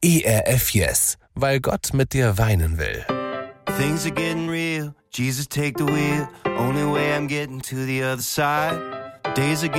ERF Yes, weil Gott mit dir weinen will. Things are getting real. Jesus, take the wheel. Only way I'm getting to the other side. Days are